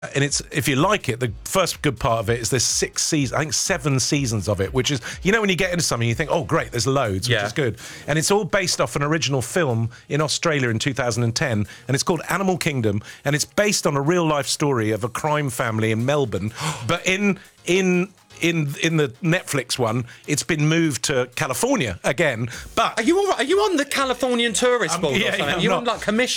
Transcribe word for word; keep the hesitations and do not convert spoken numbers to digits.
And it's, if you like it, the first good part of it is there's six seasons, I think seven seasons of it, which is, you know, when you get into something, you think, oh, great, there's loads, which Yeah. is good. And it's all based off an original film in Australia in two thousand ten, and it's called Animal Kingdom, and it's based on a real-life story of a crime family in Melbourne, but in in... In in the Netflix one, it's been moved to California again. But Are you all right? Are you on the Californian tourist Um, board yeah, or something? yeah, Are I'm you not- on like commission?